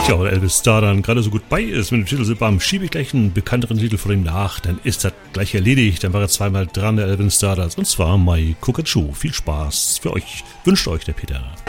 Tja, weil Elvis da dann gerade so gut bei ist mit dem Titel Silbam, schiebe ich gleich einen bekannteren Titel von ihm nach, dann ist das gleich erledigt. Dann war er zweimal dran, der Elvis Stardust, und zwar My Cockatoo. Viel Spaß für euch, wünscht euch der Peter.